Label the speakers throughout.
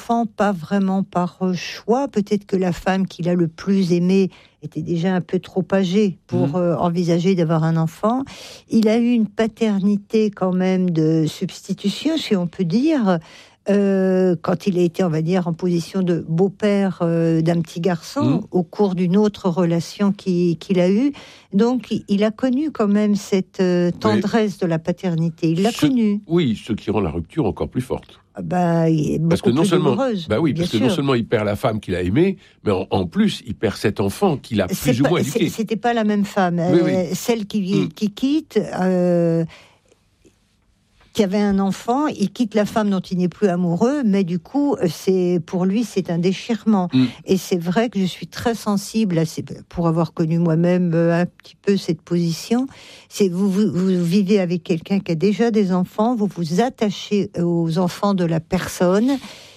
Speaker 1: enfant, pas vraiment par choix. Peut-être que la femme qu'il a le plus aimée était déjà un peu trop âgée pour envisager d'avoir un enfant. Il a eu une paternité quand même de substitution, si on peut dire, quand il a été, on va dire, en position de beau-père d'un petit garçon au cours d'une autre relation qu'il a eue. Donc, il a connu quand même cette tendresse de la paternité. Il l'a connue.
Speaker 2: Oui, ce qui rend la rupture encore plus forte.
Speaker 1: Parce que non seulement,
Speaker 2: non seulement il perd la femme qu'il a aimée, mais en plus il perd cet enfant qu'il a plus ou moins éduqué.
Speaker 1: C'était pas la même femme, celle qui quitte. Qui avait un enfant, il quitte la femme dont il n'est plus amoureux, mais du coup, pour lui, c'est un déchirement. Et c'est vrai que je suis très sensible pour avoir connu moi-même un petit peu cette position. C'est vous vivez avec quelqu'un qui a déjà des enfants, vous vous attachez aux enfants de la personne,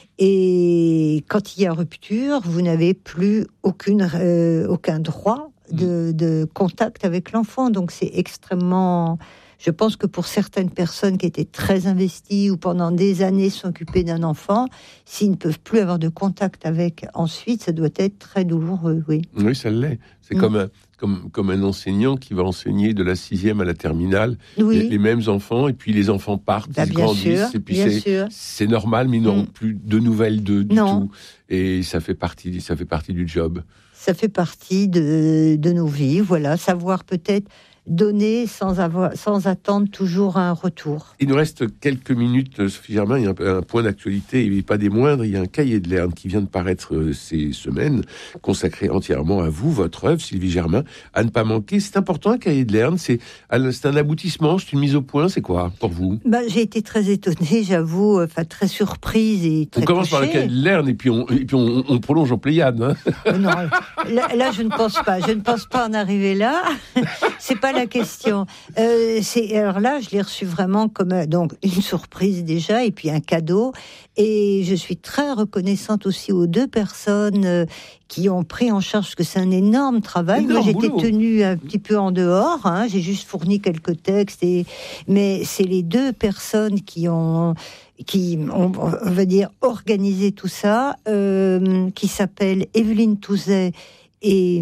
Speaker 1: et quand il y a rupture, vous n'avez plus aucun droit de contact avec l'enfant. Donc c'est extrêmement... Je pense que pour certaines personnes qui étaient très investies ou pendant des années s'occuper d'un enfant, s'ils ne peuvent plus avoir de contact avec ensuite, ça doit être très douloureux, oui.
Speaker 2: Oui, ça l'est. C'est comme un enseignant qui va enseigner de la 6e à la terminale, les mêmes enfants, et puis les enfants partent, ils grandissent, et puis c'est normal, mais ils n'auront plus de nouvelles d'eux du tout. Et ça fait partie du job.
Speaker 1: Ça fait partie de nos vies, voilà, savoir peut-être donner sans attendre toujours un retour.
Speaker 2: Il nous reste quelques minutes, Sophie Germain. Il y a un point d'actualité, et pas des moindres. Il y a un cahier de Lerne qui vient de paraître ces semaines, consacré entièrement à vous, votre œuvre, Sylvie Germain, à ne pas manquer. C'est important, un cahier de Lerne. C'est un aboutissement, c'est une mise au point. C'est quoi pour vous ?
Speaker 1: J'ai été très étonnée, j'avoue, très surprise et très
Speaker 2: On commence par le cahier de Lerne et puis on prolonge en Pléiade. Hein.
Speaker 1: Non, là je ne pense pas. Je ne pense pas en arriver là. C'est pas la question. Alors là, je l'ai reçu vraiment comme donc une surprise déjà, et puis un cadeau. Et je suis très reconnaissante aussi aux 2 personnes qui ont pris en charge, parce que c'est un énorme travail. Moi, j'étais tenue un petit peu en dehors. J'ai juste fourni quelques textes, mais c'est les 2 personnes qui ont, on va dire, organisé tout ça, qui s'appellent Evelyne Touzet et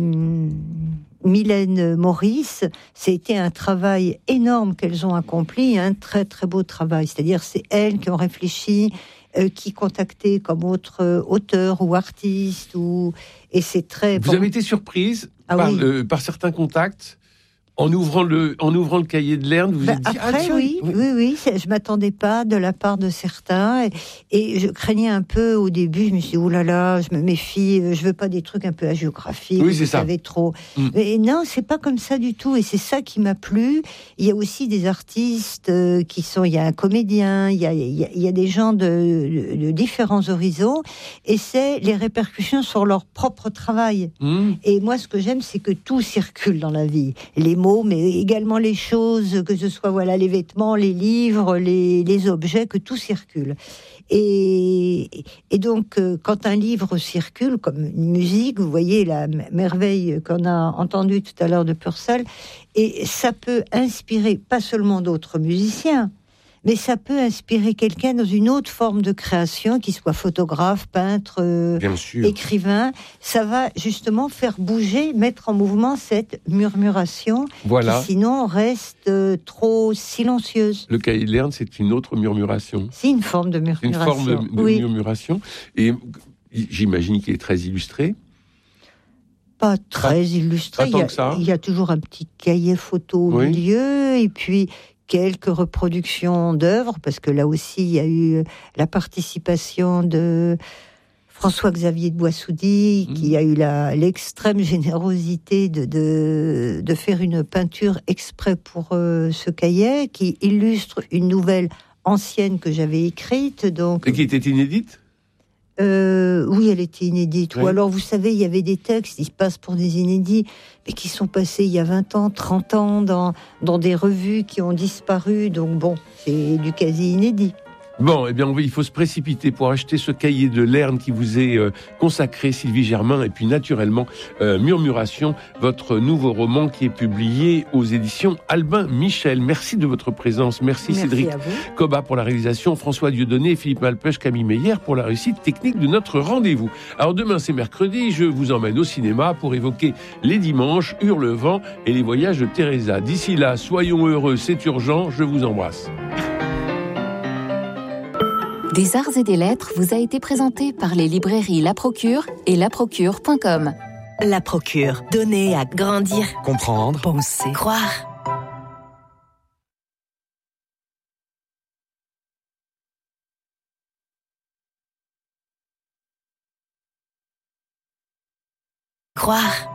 Speaker 1: Mylène Maurice. C'était un travail énorme qu'elles ont accompli, un très très beau travail. C'est-à-dire, c'est elles qui ont réfléchi, qui contactaient comme autres auteurs ou artistes, et c'est très...
Speaker 2: Vous avez été surprise par certains contacts en ouvrant le cahier de Lerne, vous vous êtes dit...
Speaker 1: Après, oui, je m'attendais pas de la part de certains, et je craignais un peu au début. Je me suis dit, oulala, je me méfie, je veux pas des trucs un peu hagiographiques, vous savez trop. Mais non, c'est pas comme ça du tout, et c'est ça qui m'a plu. Il y a aussi des artistes il y a un comédien, il y a des gens de différents horizons, et c'est les répercussions sur leur propre travail. Et moi, ce que j'aime, c'est que tout circule dans la vie. Les mots, mais également les choses, que ce soit les vêtements, les livres, les objets, que tout circule. Et donc, quand un livre circule, comme une musique, vous voyez la merveille qu'on a entendue tout à l'heure de Purcell, et ça peut inspirer pas seulement d'autres musiciens, mais ça peut inspirer quelqu'un dans une autre forme de création, qu'il soit photographe, peintre, écrivain. Ça va justement faire bouger, mettre en mouvement cette murmuration qui sinon reste trop silencieuse.
Speaker 2: Le cahier de Lerne, c'est une autre murmuration.
Speaker 1: C'est une forme de murmuration.
Speaker 2: Une forme de murmuration. Et j'imagine qu'il est très illustré.
Speaker 1: Pas très illustré. Il y a toujours un petit cahier photo au milieu, et puis quelques reproductions d'œuvres, parce que là aussi il y a eu la participation de François-Xavier de Boissoudy, qui a eu l'extrême générosité de faire une peinture exprès pour ce cahier, qui illustre une nouvelle ancienne que j'avais écrite. Et
Speaker 2: qui était inédite ?
Speaker 1: Oui, elle était inédite. Ou alors, vous savez, il y avait des textes qui se passent pour des inédits, mais qui sont passés il y a 20 ans, 30 ans, dans des revues qui ont disparu. Donc bon, c'est du quasi-inédit.
Speaker 2: Bon, eh bien, il faut se précipiter pour acheter ce cahier de Lerne qui vous est consacré, Sylvie Germain, et puis naturellement, Murmuration, votre nouveau roman qui est publié aux éditions Albin Michel. Merci de votre présence. Merci Cédric Coba pour la réalisation, François Dieudonné, Philippe Malpeuch, Camille Meyer pour la réussite technique de notre rendez-vous. Alors demain, c'est mercredi, je vous emmène au cinéma pour évoquer les dimanches, Hurlevent et les voyages de Teresa. D'ici là, soyons heureux, c'est urgent, je vous embrasse.
Speaker 3: Des arts et des lettres vous a été présenté par les librairies La Procure et laprocure.com.
Speaker 4: La Procure, donner à grandir,
Speaker 5: comprendre,
Speaker 4: penser, croire. Croire.